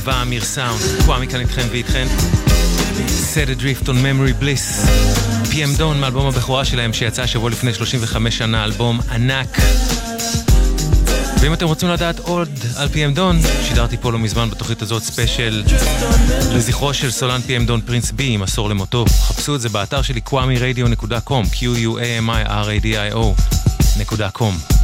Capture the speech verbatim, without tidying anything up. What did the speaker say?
אהבה, אמיר סאונד, קוואמי כאן איתכם ואיתכן. Set Adrift on Memory Bliss, פי אם Dawn מאלבום הבכורה שלהם שיצא שבוע לפני שלושים וחמש שנה, אלבום ענק. ואם אתם רוצים לדעת עוד על פי אם Dawn, שידרתי פה לא מזמן בתוכנית הזאת ספיישל לזכרו של סולן פי אם Dawn פרינס בי עם עשור למותו. חפשו את זה באתר שלי קוואמי רדיו נקודה קום, Q U A M I R A D I O נקודה קום.